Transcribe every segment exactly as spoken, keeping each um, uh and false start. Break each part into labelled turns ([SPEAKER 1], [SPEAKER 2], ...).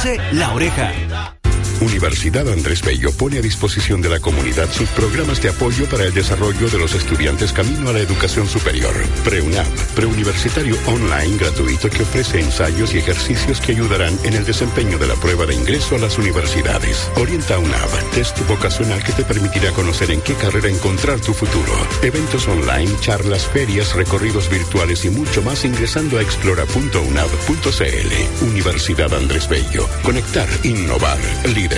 [SPEAKER 1] Conduce La Oreja.
[SPEAKER 2] Universidad Andrés Bello pone a disposición de la comunidad sus programas de apoyo para el desarrollo de los estudiantes camino a la educación superior. PreUNAV, preuniversitario online gratuito que ofrece ensayos y ejercicios que ayudarán en el desempeño de la prueba de ingreso a las universidades. Orienta UNAV, test vocacional que te permitirá conocer en qué carrera encontrar tu futuro. Eventos online, charlas, ferias, recorridos virtuales y mucho más ingresando a explora punto unav punto c l. Universidad Andrés Bello. Conectar, innovar, liderar.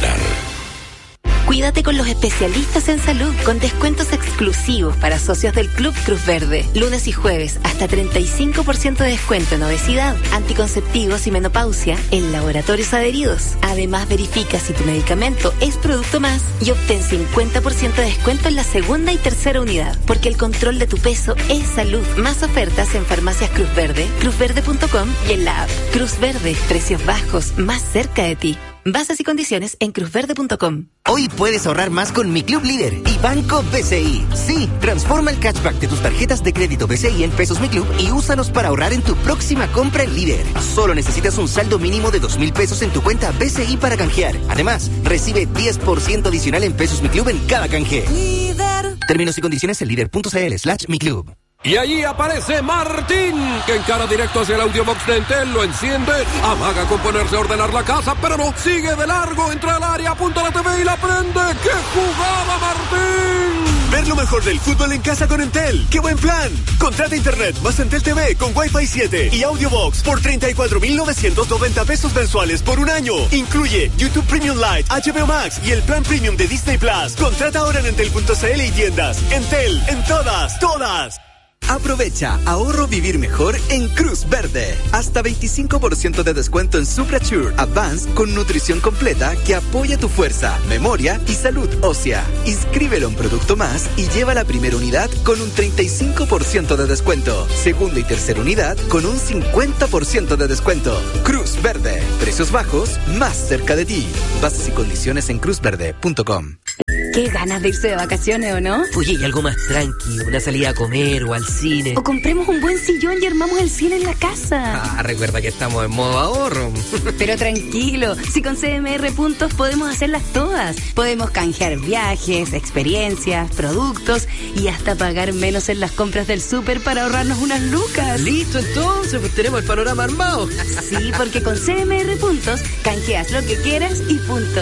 [SPEAKER 3] Cuídate con los especialistas en salud con descuentos exclusivos para socios del Club Cruz Verde. Lunes y jueves hasta treinta y cinco por ciento de descuento en obesidad, anticonceptivos y menopausia en laboratorios adheridos. Además, verifica si tu medicamento es producto más y obtén cincuenta por ciento de descuento en la segunda y tercera unidad. Porque el control de tu peso es salud. Más ofertas en farmacias Cruz Verde, cruz verde punto com y en la app. Cruz Verde, precios bajos, más cerca de ti. Bases y condiciones en cruz verde punto com.
[SPEAKER 4] Hoy puedes ahorrar más con Mi Club Líder y Banco B C I. Sí, transforma el cashback de tus tarjetas de crédito B C I en pesos Mi Club y úsalos para ahorrar en tu próxima compra en Líder. Solo necesitas un saldo mínimo de dos mil pesos en tu cuenta B C I para canjear. Además, recibe diez por ciento adicional en pesos Mi Club en cada canje. Líder. Términos y condiciones en líder punto c l slash mi club.
[SPEAKER 5] Y allí aparece Martín, que encara directo hacia el audiobox de Entel, lo enciende, amaga con ponerse a ordenar la casa, pero no, sigue de largo, entra al área, apunta la T V y la prende. ¡Qué jugada, Martín!
[SPEAKER 6] Ver lo mejor del fútbol en casa con Entel. ¡Qué buen plan! Contrata internet más Entel T V con Wi-Fi siete y audiobox por treinta y cuatro mil novecientos noventa pesos mensuales por un año. Incluye YouTube Premium Lite, H B O Max y el plan Premium de Disney Plus. Contrata ahora en entel punto c l y tiendas. Entel, en todas, todas.
[SPEAKER 7] Aprovecha ahorro vivir mejor en Cruz Verde. Hasta veinticinco por ciento de descuento en Suprasure Advance con nutrición completa que apoya tu fuerza, memoria y salud ósea. Inscríbelo en Producto Más y lleva la primera unidad con un treinta y cinco por ciento de descuento. Segunda y tercera unidad con un cincuenta por ciento de descuento. Cruz Verde. Precios bajos más cerca de ti. Bases y condiciones en cruz verde punto com.
[SPEAKER 3] Qué ganas de irse de vacaciones, ¿o no?
[SPEAKER 8] Oye, y algo más tranqui, una salida a comer o al cine.
[SPEAKER 3] O compremos un buen sillón y armamos el cine en la casa.
[SPEAKER 8] Ah, recuerda que estamos en modo ahorro.
[SPEAKER 3] Pero tranquilo, si con C M R Puntos podemos hacerlas todas. Podemos canjear viajes, experiencias, productos y hasta pagar menos en las compras del súper para ahorrarnos unas lucas.
[SPEAKER 8] Listo, entonces, pues tenemos el panorama armado.
[SPEAKER 3] Sí, porque con C M R Puntos canjeas lo que quieras y punto.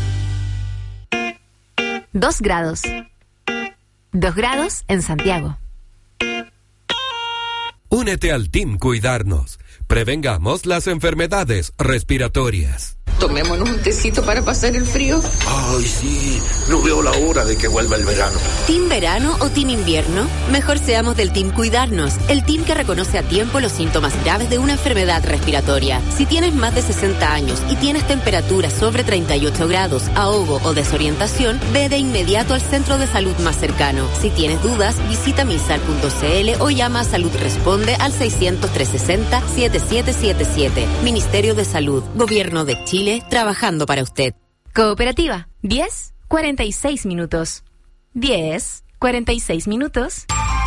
[SPEAKER 3] Dos grados. Dos grados en Santiago.
[SPEAKER 5] Únete al Team Cuidarnos. Prevengamos las enfermedades respiratorias.
[SPEAKER 9] Tomémonos un tecito para pasar el frío.
[SPEAKER 10] Ay, sí, no veo la hora de que vuelva el verano.
[SPEAKER 11] ¿Team verano o team invierno? Mejor seamos del Team Cuidarnos, el team que reconoce a tiempo los síntomas graves de una enfermedad respiratoria. Si tienes más de sesenta años y tienes temperatura sobre treinta y ocho grados, ahogo o desorientación, ve de inmediato al centro de salud más cercano. Si tienes dudas, visita misal punto c l o llama a Salud Responde al seiscientos, trescientos sesenta, setenta y siete setenta y siete. Ministerio de Salud, Gobierno de Chile. Trabajando para usted.
[SPEAKER 3] Cooperativa, diez, cuarenta y seis minutos. diez, cuarenta y seis minutos.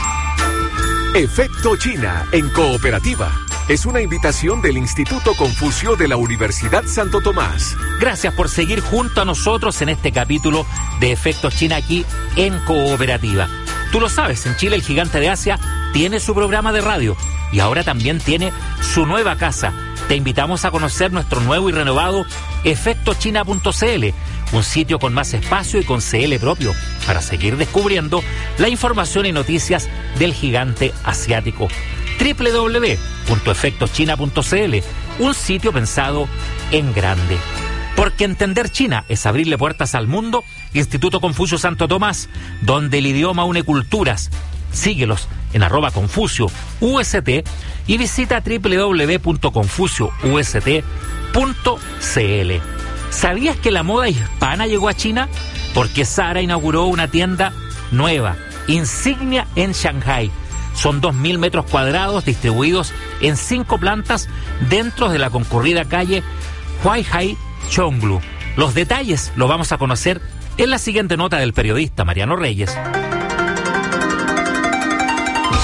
[SPEAKER 12] Efecto China en Cooperativa. Es una invitación del Instituto Confucio de la Universidad Santo Tomás.
[SPEAKER 13] Gracias por seguir junto a nosotros en este capítulo de Efecto China aquí en Cooperativa. Tú lo sabes, en Chile el gigante de Asia tiene su programa de radio y ahora también tiene su nueva casa. Te invitamos a conocer nuestro nuevo y renovado efecto china punto c l, un sitio con más espacio y con C L propio para seguir descubriendo la información y noticias del gigante asiático. doble u doble u doble u punto efecto china punto c l, un sitio pensado en grande. Porque entender China es abrirle puertas al mundo. Instituto Confucio Santo Tomás, donde el idioma une culturas. Síguelos en arroba Confucio U S T y visita doble u doble u doble u punto confucio u s t punto c l. ¿Sabías que la moda hispana llegó a China? Porque Zara inauguró una tienda nueva, insignia en Shanghái. Son dos mil metros cuadrados distribuidos en cinco plantas dentro de la concurrida calle Huaihai Chonglu. Los detalles los vamos a conocer en la siguiente nota del periodista Mariano Reyes.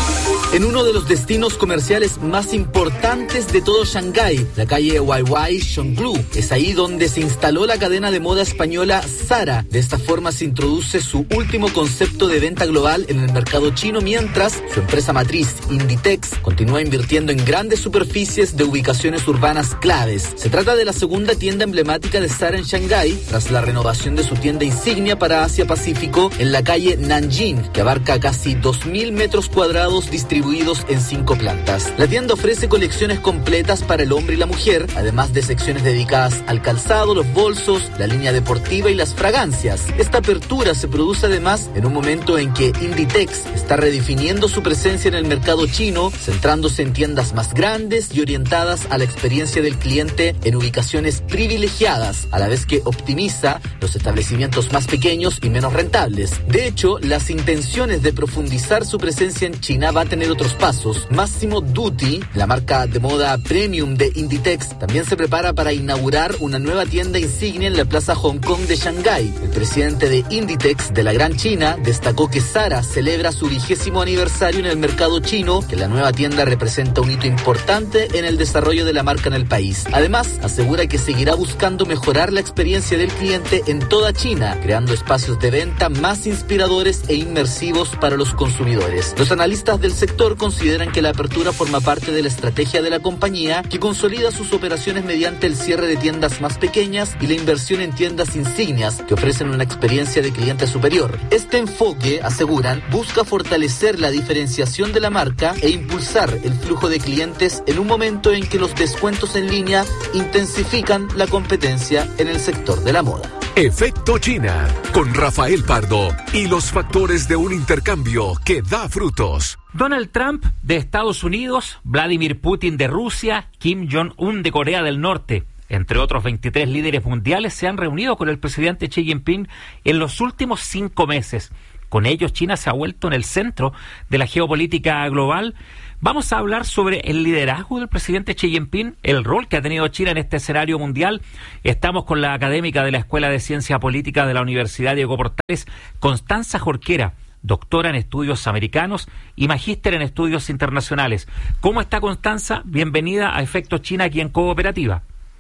[SPEAKER 1] En uno de los destinos comerciales más importantes de todo Shanghái, la calle Waiwai Shonglu. Es ahí donde se instaló la cadena de moda española Zara. De esta forma se introduce su último concepto de venta global en el mercado chino, mientras su empresa matriz, Inditex, continúa invirtiendo en grandes superficies de ubicaciones urbanas claves. Se trata de la segunda tienda emblemática de Zara en Shanghái, tras la renovación de su tienda insignia para Asia-Pacífico en la calle Nanjing, que abarca casi dos mil metros cuadrados distribuidos en cinco plantas. La tienda ofrece colecciones completas para el hombre y la mujer, además de secciones dedicadas al calzado, los bolsos, la línea deportiva y las fragancias. Esta apertura se produce además en un momento en que Inditex está redefiniendo su presencia en el mercado chino, centrándose en tiendas más grandes y orientadas a la experiencia del cliente en ubicaciones privilegiadas, a la vez que optimiza los establecimientos más pequeños y menos rentables. De hecho, las intenciones de profundizar su presencia en China va a tener otros pasos. Massimo Dutti, la marca de moda premium de Inditex, también se prepara para inaugurar una nueva tienda insignia en la Plaza Hong Kong de Shanghái. El presidente de Inditex de la Gran China destacó que Zara celebra su vigésimo aniversario en el mercado chino, que la nueva tienda representa un hito importante en el desarrollo de la marca en el país. Además, asegura que seguirá buscando mejorar la experiencia del cliente en toda China, creando espacios de venta más inspiradores e inmersivos para los consumidores. Los analistas del sector consideran que la apertura forma parte de la estrategia de la compañía, que consolida sus operaciones mediante el cierre de tiendas más pequeñas y la inversión en tiendas insignias que ofrecen una experiencia de cliente superior. Este enfoque, aseguran, busca fortalecer la diferenciación de la marca e impulsar el flujo de clientes en un momento en que los descuentos en línea intensifican la competencia en el sector de la moda.
[SPEAKER 12] Efecto China, con Rafael Pardo y los factores de un intercambio que da frutos.
[SPEAKER 13] Donald Trump de Estados Unidos, Vladimir Putin de Rusia, Kim Jong-un de Corea del Norte, entre otros veintitrés líderes mundiales, se han reunido con el presidente Xi Jinping en los últimos cinco meses. Con ellos, China se ha vuelto en el centro de la geopolítica global. Vamos a hablar sobre el liderazgo del presidente Xi Jinping, el rol que ha tenido China en este escenario mundial. Estamos con la académica de la Escuela de Ciencia Política de la Universidad Diego Portales, Constanza Jorquera, doctora en estudios americanos y magíster en estudios internacionales. ¿Cómo está, Constanza? Bienvenida a Efecto China aquí en Cooperativa.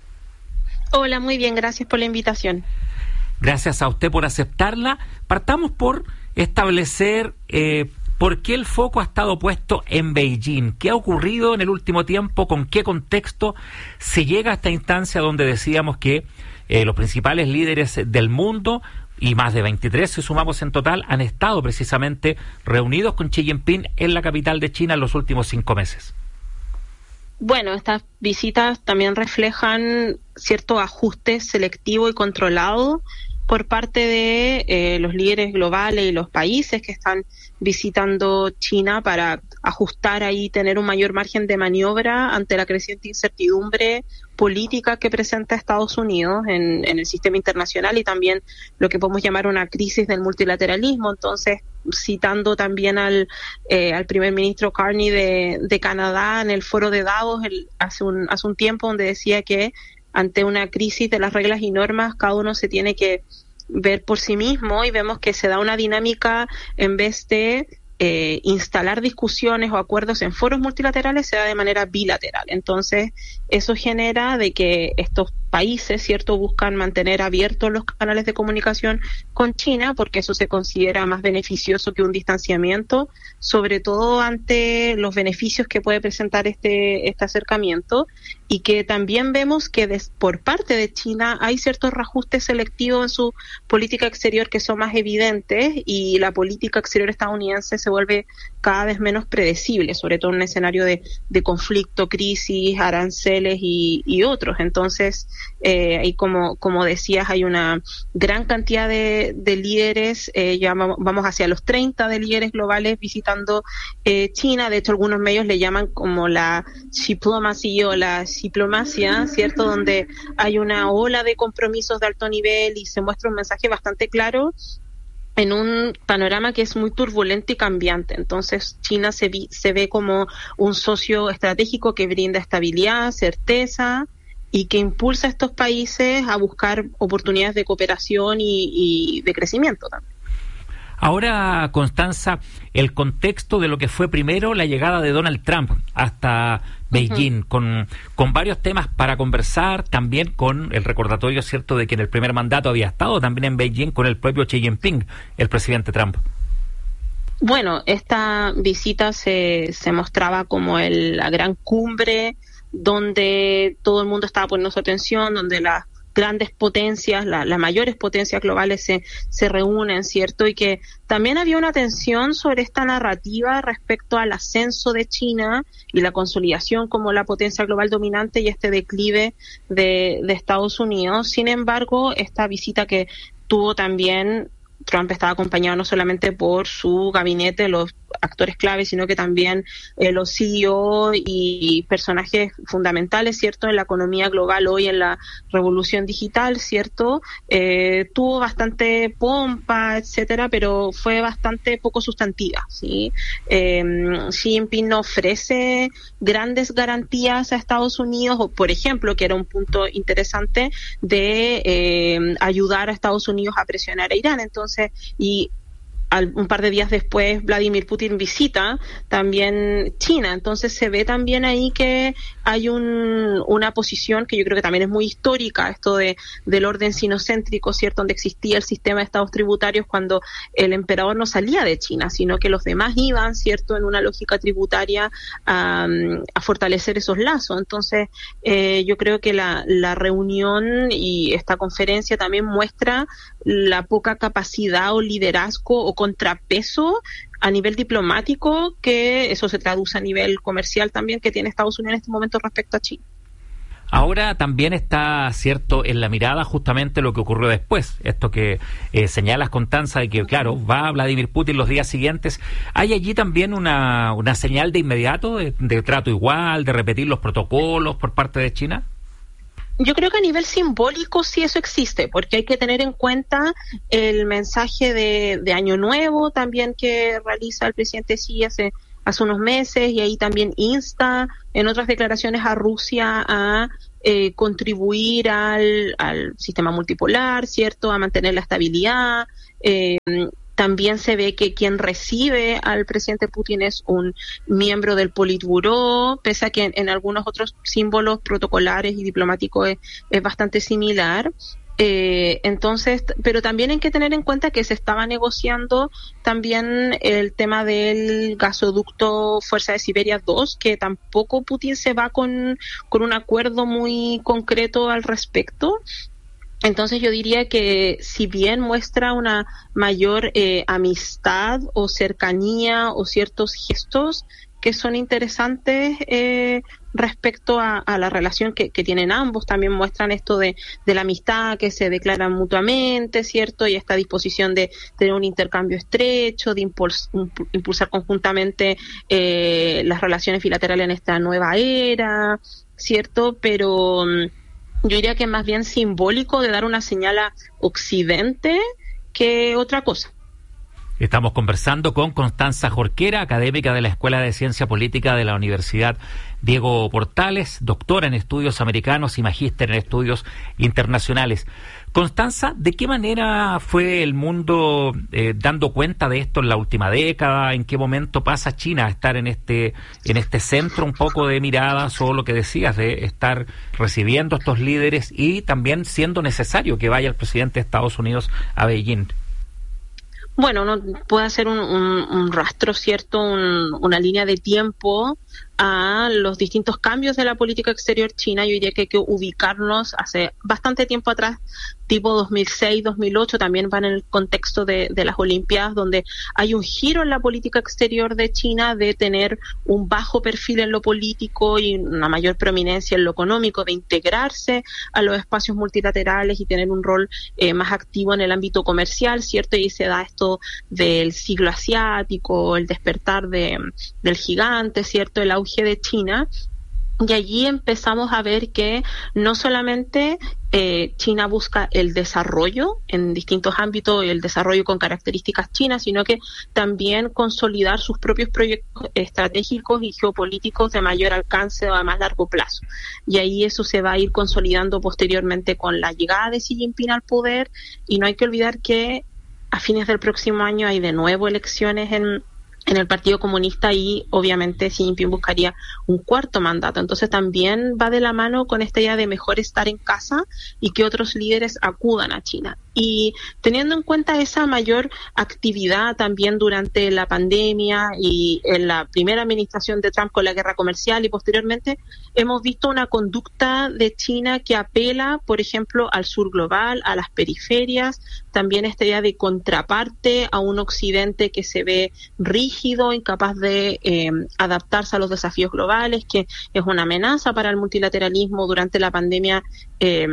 [SPEAKER 14] Hola, muy bien, gracias por la invitación.
[SPEAKER 13] Gracias a usted por aceptarla. Partamos por establecer eh, por qué el foco ha estado puesto en Beijing. ¿Qué ha ocurrido en el último tiempo? ¿Con qué contexto se llega a esta instancia donde decíamos que eh, los principales líderes del mundo, y más de veintitrés si sumamos en total, han estado precisamente reunidos con Xi Jinping en la capital de China en los últimos cinco meses?
[SPEAKER 14] Bueno, estas visitas también reflejan cierto ajuste selectivo y controlado por parte de eh, los líderes globales y los países que están visitando China para ajustar ahí, tener un mayor margen de maniobra ante la creciente incertidumbre política que presenta Estados Unidos en, en el sistema internacional y también lo que podemos llamar una crisis del multilateralismo. Entonces, citando también al eh, al primer ministro Carney de, de Canadá en el foro de Davos el, hace un hace un tiempo, donde decía que ante una crisis de las reglas y normas, cada uno se tiene que ver por sí mismo, y vemos que se da una dinámica en vez de eh, instalar discusiones o acuerdos en foros multilaterales, se da de manera bilateral. Entonces, eso genera de que estos países, ¿cierto?, buscan mantener abiertos los canales de comunicación con China, porque eso se considera más beneficioso que un distanciamiento, sobre todo ante los beneficios que puede presentar este este acercamiento, y que también vemos que des, por parte de China hay ciertos reajustes selectivos en su política exterior que son más evidentes, y la política exterior estadounidense se vuelve cada vez menos predecible, sobre todo en un escenario de, de conflicto, crisis, aranceles y, y otros. Entonces, eh, y como, como decías, hay una gran cantidad de, de líderes, eh, ya vamos, vamos hacia los treinta de líderes globales visitando eh, China. De hecho, algunos medios le llaman como la diplomacy o la diplomacia, ¿cierto?, donde hay una ola de compromisos de alto nivel y se muestra un mensaje bastante claro en un panorama que es muy turbulento y cambiante. Entonces, China se, vi, se ve como un socio estratégico que brinda estabilidad, certeza, y que impulsa a estos países a buscar oportunidades de cooperación y, y de crecimiento también.
[SPEAKER 13] Ahora, Constanza, el contexto de lo que fue primero la llegada de Donald Trump hasta Beijing, uh-huh. con, con varios temas para conversar, también con el recordatorio, cierto, de que en el primer mandato había estado también en Beijing con el propio Xi Jinping, el presidente Trump.
[SPEAKER 14] Bueno, esta visita se, se mostraba como el, la gran cumbre donde todo el mundo estaba poniendo su atención, donde las grandes potencias, la, las mayores potencias globales se, se reúnen, ¿cierto? Y que también había una tensión sobre esta narrativa respecto al ascenso de China y la consolidación como la potencia global dominante y este declive de, de Estados Unidos. Sin embargo, esta visita que tuvo también, Trump estaba acompañado no solamente por su gabinete, los actores claves, sino que también eh, los C E O y personajes fundamentales, ¿cierto?, en la economía global hoy, en la revolución digital, ¿cierto? Eh, tuvo bastante pompa, etcétera, pero fue bastante poco sustantiva, ¿sí? Eh, Xi Jinping no ofrece grandes garantías a Estados Unidos, o por ejemplo, que era un punto interesante, de eh, ayudar a Estados Unidos a presionar a Irán. Entonces, y Al, un par de días después Vladimir Putin visita también China, entonces se ve también ahí que hay un, una posición que yo creo que también es muy histórica, esto de del orden sinocéntrico, ¿cierto?, donde existía el sistema de estados tributarios cuando el emperador no salía de China, sino que los demás iban, ¿cierto?, en una lógica tributaria a, a fortalecer esos lazos. Entonces eh, yo creo que la, la reunión y esta conferencia también muestra la poca capacidad o liderazgo o contrapeso a nivel diplomático, que eso se traduce a nivel comercial también, que tiene Estados Unidos en este momento respecto a China.
[SPEAKER 13] Ahora también está, cierto, en la mirada justamente lo que ocurrió después, esto que eh, señalas, Constanza, de que claro, va Vladimir Putin los días siguientes. ¿Hay allí también una, una señal de inmediato, de, de trato igual, de repetir los protocolos por parte de China?
[SPEAKER 14] Yo creo que a nivel simbólico sí eso existe, porque hay que tener en cuenta el mensaje de, de Año Nuevo también que realiza el presidente Xi hace, hace unos meses, y ahí también insta en otras declaraciones a Rusia a eh, contribuir al, al sistema multipolar, ¿cierto?, a mantener la estabilidad. Eh, También se ve que quien recibe al presidente Putin es un miembro del Politburó, pese a que en, en algunos otros símbolos protocolares y diplomáticos es, es bastante similar. Eh, entonces, pero también hay que tener en cuenta que se estaba negociando también el tema del gasoducto Fuerza de Siberia dos, que tampoco Putin se va con, con un acuerdo muy concreto al respecto. Entonces yo diría que si bien muestra una mayor eh, amistad o cercanía o ciertos gestos que son interesantes eh, respecto a, a la relación que, que tienen ambos, también muestran esto de, de la amistad que se declaran mutuamente, ¿cierto?, y esta disposición de tener un intercambio estrecho, de impuls, impulsar conjuntamente eh, las relaciones bilaterales en esta nueva era, ¿cierto?, pero yo diría que es más bien simbólico, de dar una señal a Occidente que otra cosa.
[SPEAKER 13] Estamos conversando con Constanza Jorquera, académica de la Escuela de Ciencia Política de la Universidad Diego Portales, doctora en estudios americanos y magíster en estudios internacionales. Constanza, ¿de qué manera fue el mundo eh, dando cuenta de esto en la última década? ¿En qué momento pasa China a estar en este en este centro un poco de miradas, o lo que decías de estar recibiendo estos líderes y también siendo necesario que vaya el presidente de Estados Unidos a Beijing?
[SPEAKER 14] Bueno, uno puede hacer un, un, un rastro, ¿cierto?, un, una línea de tiempo a los distintos cambios de la política exterior china. Yo diría que hay que ubicarnos hace bastante tiempo atrás, tipo dos mil seis, dos mil ocho, también van en el contexto de, de las Olimpiadas, donde hay un giro en la política exterior de China de tener un bajo perfil en lo político y una mayor prominencia en lo económico, de integrarse a los espacios multilaterales y tener un rol eh, más activo en el ámbito comercial, ¿cierto? Y se da esto del siglo asiático, el despertar de, del gigante, ¿cierto?, el auge de China. Y allí empezamos a ver que no solamente eh, China busca el desarrollo en distintos ámbitos, el desarrollo con características chinas, sino que también consolidar sus propios proyectos estratégicos y geopolíticos de mayor alcance o a más largo plazo. Y ahí eso se va a ir consolidando posteriormente con la llegada de Xi Jinping al poder, y no hay que olvidar que a fines del próximo año hay de nuevo elecciones en en el Partido Comunista y obviamente Xi Jinping buscaría un cuarto mandato. Entonces también va de la mano con esta idea de mejor estar en casa y que otros líderes acudan a China. Y teniendo en cuenta esa mayor actividad también durante la pandemia y en la primera administración de Trump con la guerra comercial y posteriormente, hemos visto una conducta de China que apela, por ejemplo, al sur global, a las periferias, también esta idea de contraparte a un occidente que se ve rígido, incapaz de eh, adaptarse a los desafíos globales, que es una amenaza para el multilateralismo. Durante la pandemia, eh,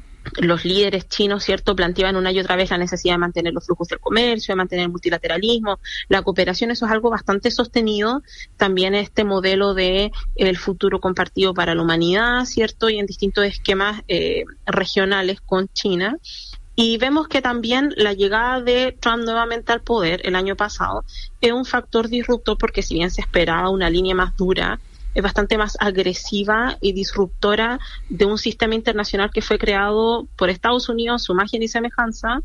[SPEAKER 14] los líderes chinos, ¿cierto?, planteaban una y otra vez la necesidad de mantener los flujos del comercio, de mantener el multilateralismo, la cooperación. Eso es algo bastante sostenido. También este modelo de el futuro compartido para la humanidad, ¿cierto?, y en distintos esquemas eh, regionales con China. Y vemos que también la llegada de Trump nuevamente al poder el año pasado es un factor disruptor, porque si bien se esperaba una línea más dura, es bastante más agresiva y disruptora de un sistema internacional que fue creado por Estados Unidos, su imagen y semejanza,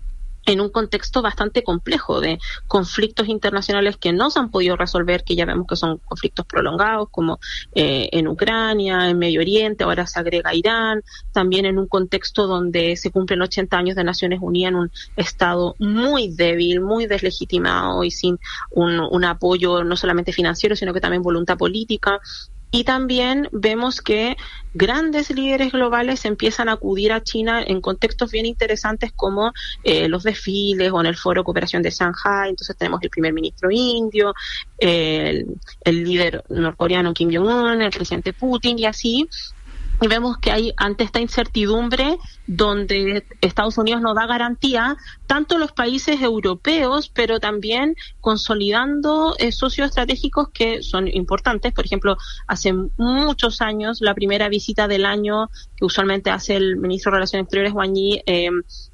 [SPEAKER 14] en un contexto bastante complejo de conflictos internacionales que no se han podido resolver, que ya vemos que son conflictos prolongados, como eh, en Ucrania, en Medio Oriente, ahora se agrega Irán, también en un contexto donde se cumplen ochenta años de Naciones Unidas en un estado muy débil, muy deslegitimado y sin un, un apoyo no solamente financiero, sino que también voluntad política. Y también vemos que grandes líderes globales empiezan a acudir a China en contextos bien interesantes como eh, los desfiles o en el Foro de Cooperación de Shanghai. Entonces tenemos el primer ministro indio, eh, el, el líder norcoreano Kim Jong-un, el presidente Putin y así. Y vemos que hay, ante esta incertidumbre donde Estados Unidos no da garantía, tanto los países europeos, pero también consolidando eh, socios estratégicos que son importantes. Por ejemplo, hace muchos años, la primera visita del año que usualmente hace el ministro de Relaciones Exteriores, Wang Yi, eh,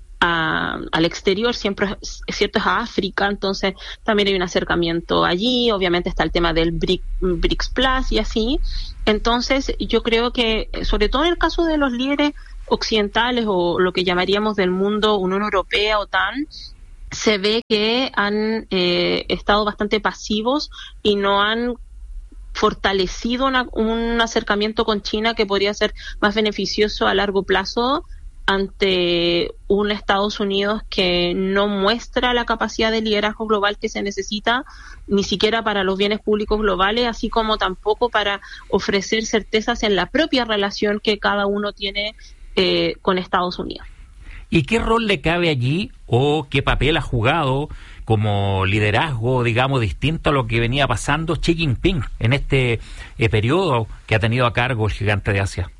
[SPEAKER 14] A, al exterior, siempre es, es cierto, es a África. Entonces también hay un acercamiento allí. Obviamente está el tema del BRIC, BRICS Plus y así. Entonces yo creo que, sobre todo en el caso de los líderes occidentales o lo que llamaríamos del mundo Unión Europea, OTAN, se ve que han eh, estado bastante pasivos y no han fortalecido una, un acercamiento con China que podría ser más beneficioso a largo plazo ante un Estados Unidos que no muestra la capacidad de liderazgo global que se necesita, ni siquiera para los bienes públicos globales, así como tampoco para ofrecer certezas en la propia relación que cada uno tiene eh, con Estados Unidos.
[SPEAKER 13] ¿Y qué rol le cabe allí o qué papel ha jugado como liderazgo, digamos, distinto a lo que venía pasando Xi Jinping en este eh, periodo que ha tenido a cargo el gigante de Asia?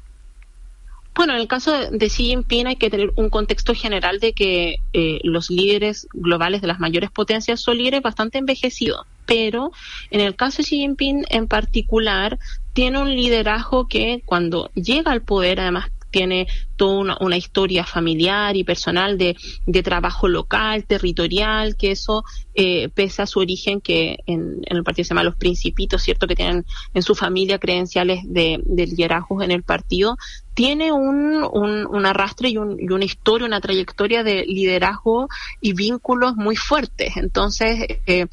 [SPEAKER 14] Bueno, en el caso de Xi Jinping hay que tener un contexto general de que eh, los líderes globales de las mayores potencias son líderes bastante envejecidos, pero en el caso de Xi Jinping en particular tiene un liderazgo que cuando llega al poder además tiene toda una, una historia familiar y personal de, de trabajo local, territorial, que eso, eh, pese a su origen, que en, en el partido se llama Los Principitos, ¿cierto?, que tienen en su familia credenciales de, de liderazgo en el partido, tiene un, un, un arrastre y, un, y una historia, una trayectoria de liderazgo y vínculos muy fuertes. Entonces, eh,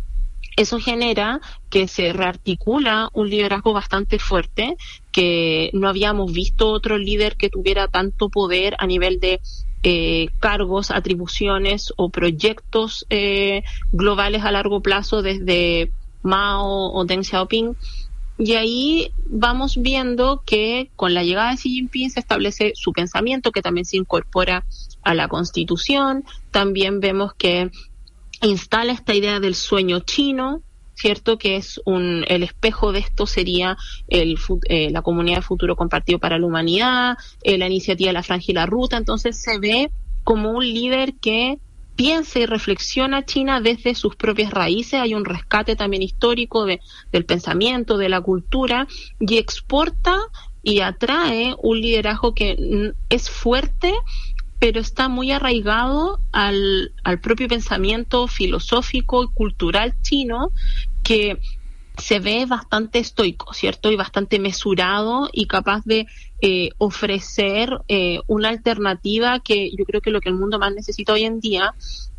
[SPEAKER 14] eso genera que se rearticula un liderazgo bastante fuerte, que no habíamos visto otro líder que tuviera tanto poder a nivel de eh, cargos, atribuciones o proyectos eh, globales a largo plazo desde Mao o Deng Xiaoping. Y ahí vamos viendo que con la llegada de Xi Jinping se establece su pensamiento, que también se incorpora a la Constitución. También vemos que instala esta idea del sueño chino, ¿cierto?, que es un, el espejo de esto sería el, eh, la Comunidad de Futuro Compartido para la Humanidad, eh, la iniciativa de la Franja y la Ruta. Entonces se ve como un líder que piensa y reflexiona China desde sus propias raíces. Hay un rescate también histórico de, del pensamiento, de la cultura, y exporta y atrae un liderazgo que es fuerte, pero está muy arraigado al, al propio pensamiento filosófico y cultural chino, que se ve bastante estoico, ¿cierto?, y bastante mesurado y capaz de eh, ofrecer eh, una alternativa que yo creo que lo que el mundo más necesita hoy en día,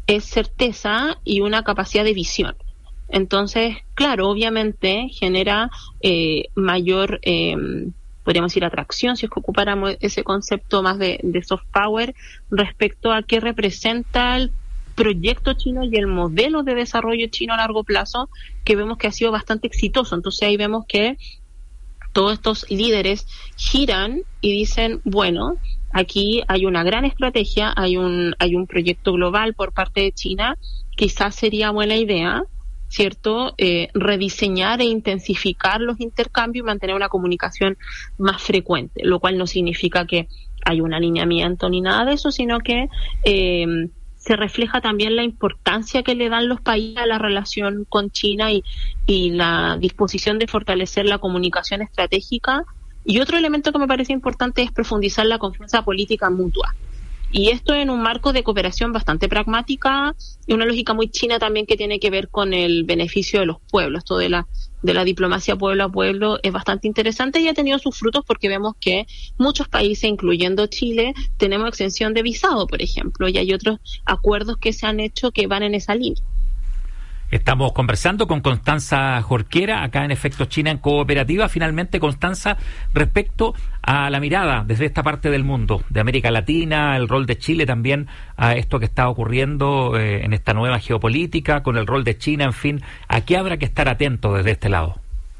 [SPEAKER 14] es certeza y una capacidad de visión. Entonces, claro, obviamente genera eh, mayor, eh, podríamos decir, atracción, si es que ocupáramos ese concepto más de, de soft power, respecto a qué representa el proyecto chino y el modelo de desarrollo chino a largo plazo, que vemos que ha sido bastante exitoso. Entonces ahí vemos que todos estos líderes giran y dicen, bueno, aquí hay una gran estrategia, hay un, hay un proyecto global por parte de China, quizás sería buena idea, ¿cierto? Eh, rediseñar e intensificar los intercambios y mantener una comunicación más frecuente, lo cual no significa que hay un alineamiento ni nada de eso, sino que eh, se refleja también la importancia que le dan los países a la relación con China y, y la disposición de fortalecer la comunicación estratégica. Y otro elemento que me parece importante es profundizar la confianza política mutua. Y esto en un marco de cooperación bastante pragmática y una lógica muy china también que tiene que ver con el beneficio de los pueblos. Esto de la, de la diplomacia pueblo a pueblo es bastante interesante y ha tenido sus frutos porque vemos que muchos países, incluyendo Chile, tenemos exención de visado, por ejemplo, y hay otros acuerdos que se han hecho que van en esa línea.
[SPEAKER 13] Estamos conversando con Constanza Jorquera, acá en Efectos China en Cooperativa. Finalmente, Constanza, respecto a la mirada desde esta parte del mundo, de América Latina, el rol de Chile también, a esto que está ocurriendo eh, en esta nueva geopolítica, con el rol de China, en fin, ¿a qué habrá que estar atento desde este lado?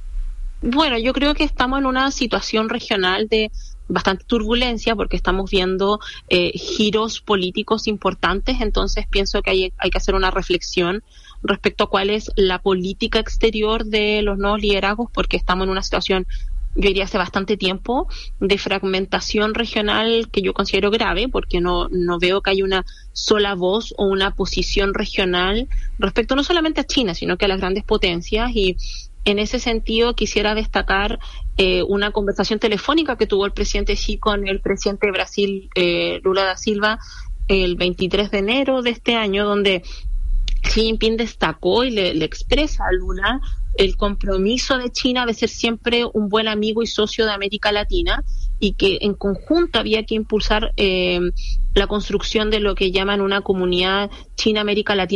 [SPEAKER 14] Bueno, yo creo que estamos en una situación regional de bastante turbulencia porque estamos viendo eh, giros políticos importantes, entonces pienso que hay, hay que hacer una reflexión respecto a cuál es la política exterior de los nuevos liderazgos, porque estamos en una situación, yo diría hace bastante tiempo, de fragmentación regional que yo considero grave, porque no, no veo que haya una sola voz o una posición regional respecto no solamente a China, sino que a las grandes potencias. Y en ese sentido quisiera destacar eh, una conversación telefónica que tuvo el presidente Xi con el presidente de Brasil, eh, Lula da Silva, el veintitrés de enero de este año, donde Xi Jinping destacó y le, le expresa a Lula el compromiso de China de ser siempre un buen amigo y socio de América Latina, y que en conjunto había que impulsar eh, la construcción de lo que llaman una comunidad China-América Latina